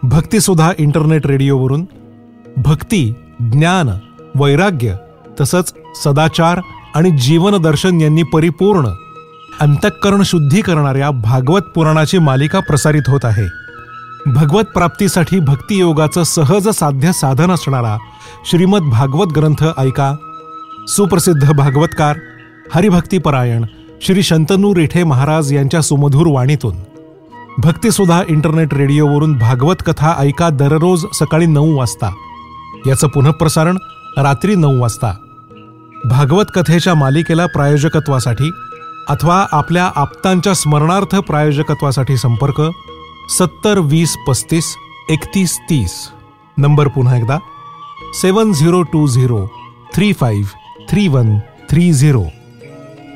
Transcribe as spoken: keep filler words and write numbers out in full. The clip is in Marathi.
भक्तिसुधा इंटरनेट रेडिओवरून भक्ती, ज्ञान, वैराग्य तसंच सदाचार आणि जीवनदर्शन यांनी परिपूर्ण अंतःकरण शुद्धी करणाऱ्या भागवत पुराणाची मालिका प्रसारित होत आहे. भगवत प्राप्तीसाठी भक्तियोगाचं सहज साध्य साधन असणारा श्रीमद भागवत ग्रंथ ऐका. सुप्रसिद्ध भागवतकार हरिभक्तीपरायण श्री शंतनू रेठे महाराज यांच्या सुमधुर वाणीतून भक्तिसुधा इंटरनेट रेडिओवरून भागवत कथा ऐका दररोज सकाळी नऊ वाजता. याचं पुनःप्रसारण रात्री नऊ वाजता. भागवत कथेच्या मालिकेला प्रायोजकत्वासाठी अथवा आपल्या आप्तांच्या स्मरणार्थ प्रायोजकत्वासाठी संपर्क सत्तर वीस पस्तीस एकतीस तीस. नंबर पुन्हा एकदा सेवन zero to zero three five three one three zero.